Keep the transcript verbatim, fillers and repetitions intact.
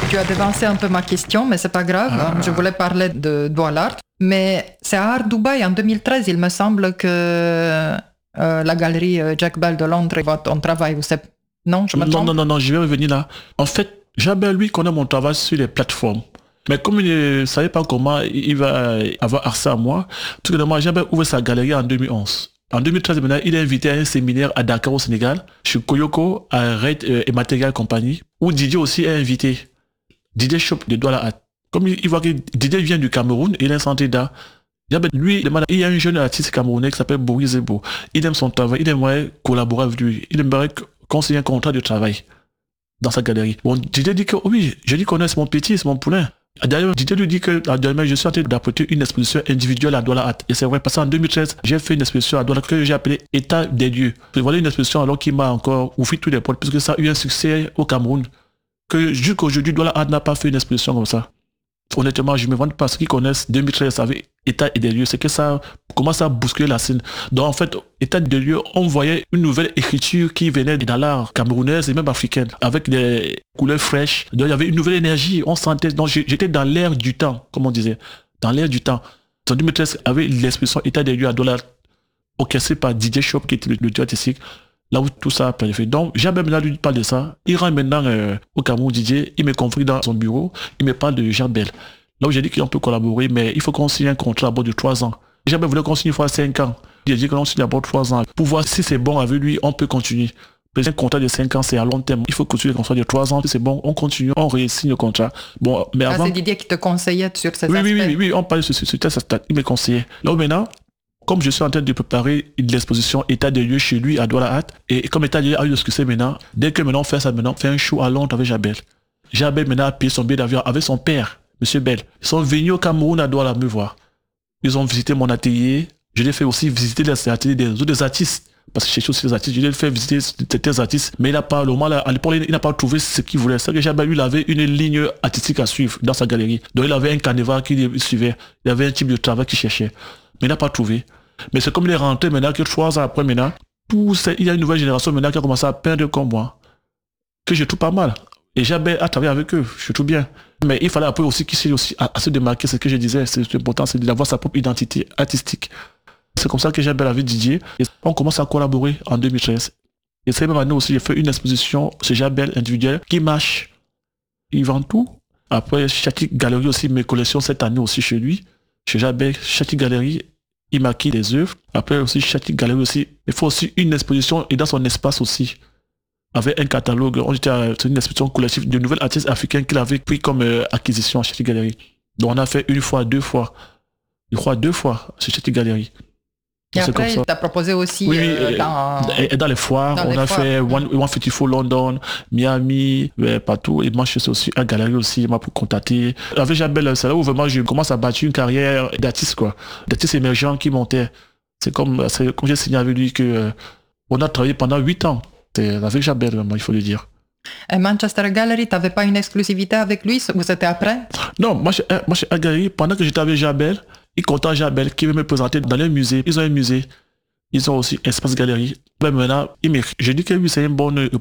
Tu as devancé un peu ma question, mais c'est pas grave. Ah. Je voulais parler de Douala Art. Mais c'est à Art Dubaï en deux mille treize, il me semble que euh, la galerie Jack Bell de Londres voit ton travail. Vous savez... Non, je me trompe. Non, non, non, non, je vais revenir là. En fait, Jabel, lui, connaît mon travail sur les plateformes. Mais comme il ne savait pas comment il va avoir accès à moi, tout simplement, Jabel ouvre sa galerie en deux mille onze. En deux mille treize, maintenant, il est invité à un séminaire à Dakar au Sénégal, chez Koyoko, à Red et Material Company, où Didier aussi est invité. Didier Shop de Douala Art. Comme il voit que Didier vient du Cameroun, il est santé d'art. Lui, il y a un jeune artiste camerounais qui s'appelle Boris Zebo. Il aime son travail, il aimerait collaborer avec lui. Il aimerait conseiller un contrat de travail dans sa galerie. Bon, Didier dit que oui, je lui connais, c'est mon petit, c'est mon poulain. D'ailleurs, Didier lui dit que je suis en train d'apporter une exposition individuelle à Douala Art. Et c'est vrai, parce qu'en deux mille treize, j'ai fait une exposition à Douala que j'ai appelée État des lieux. Voilà une exposition alors qu'il m'a encore ouvert tous les portes, puisque ça a eu un succès au Cameroun. Que jusqu'aujourd'hui, Douala Art n'a pas fait une exposition comme ça. Honnêtement, je me vante pas ceux qui connaissent deux mille treize avec État et des lieux, c'est que ça commence à bousculer la scène. Donc en fait, État des lieux, on voyait une nouvelle écriture qui venait dans l'art camerounaise et même africaine, avec des couleurs fraîches. Donc il y avait une nouvelle énergie, on sentait. Donc j'étais dans l'air du temps, comme on disait, dans l'air du temps. En deux mille treize, avec l'expression État des lieux à Douala, orchestré par Didier Shop, qui était le, le directeur artistique, là où tout ça a planifié. Donc, j'ai même là lui parle de ça. Il rentre maintenant euh, au Cameroun, Didier, il me confie dans son bureau, il me parle de Jabel. Là où j'ai dit qu'on peut collaborer, mais il faut qu'on signe un contrat à bord de trois ans. Jabel voulait qu'on signe une fois cinq ans. J'ai dit qu'on signe à bord de trois ans. Pour voir si c'est bon avec lui, on peut continuer. Mais un contrat de cinq ans, c'est à long terme. Il faut continuer le contrat de trois ans. Si c'est bon, on continue, on résigne le contrat. Bon, mais avant... Ah, c'est Didier qui te conseillait sur cet oui, aspect. Oui, oui, oui, on parlait sur ce aspect. Il me conseillait. Là où maintenant, comme je suis en train de préparer l'exposition État des lieux chez lui à Douala Art, et comme État des lieux a eu ce que c'est maintenant, dès que maintenant on fait ça, maintenant on fait un show à Londres avec Jabel. Jabel maintenant a payé son billet d'avion avec son père, Monsieur Bell. Ils sont venus au Cameroun à Douala me voir. Ils ont visité mon atelier. Je l'ai fait aussi visiter les ateliers des autres artistes. Parce que je cherche aussi les artistes. Je l'ai fait visiter certains artistes. Mais il n'a pas, le moment là, à l'époque, il n'a pas trouvé ce qu'il voulait. C'est que Jabel, lui, il avait une ligne artistique à suivre dans sa galerie. Donc il avait un carnaval qu'il suivait. Il avait un type de travail qu'il cherchait. Mais il n'a pas trouvé. Mais c'est comme il est rentré maintenant que trois ans après maintenant, tout c'est, il y a une nouvelle génération maintenant qui a commencé à peindre comme moi. Que je trouve pas mal. Et Jabel a travaillé avec eux, je trouve bien. Mais il fallait après aussi qu'il s'est aussi à, à se démarquer, c'est ce que je disais, c'est important, c'est d'avoir sa propre identité artistique. C'est comme ça que Jabel avait Didier. Et on commence à collaborer en deux mille treize. Et cette même année aussi, j'ai fait une exposition chez Jabel individuelle qui marche. Il vend tout. Après, Chati Galerie aussi, mes collections cette année aussi chez lui. Chez Jabel, Chati Galerie, il maquille des œuvres. Après aussi, Chati Galerie aussi. Il faut aussi une exposition et dans son espace aussi. Avec un catalogue, on était à une exposition collective de nouvelles artistes africains qu'il avait pris comme euh, acquisition à Chati Galerie. Donc on a fait une fois, deux fois. Je crois deux fois chez Chati Galerie. Et c'est après, il t'a proposé aussi oui, euh, oui, dans... Et dans les foires, dans on les a foires. fait One, One fifty-four London, Miami, ouais, partout. Et moi, je suis aussi à Galerie aussi, il m'a contacté. Avec Jabel, c'est là où vraiment je commence à bâtir une carrière d'artiste, quoi. D'artiste émergent qui montait. C'est comme, c'est comme j'ai signé avec lui que euh, on a travaillé pendant huit ans. C'est avec Jabel, vraiment, il faut le dire. Et Manchester Gallery, t'avais pas une exclusivité avec lui ou c'était après? Non, moi, je, moi, je suis à Galerie, pendant que j'étais avec Jabel, il contacte Jabel qui veut me présenter dans leur musée. Ils ont un musée. Ils ont aussi Espace Galerie. Ben maintenant, il me... je dis que oui, c'est une bonne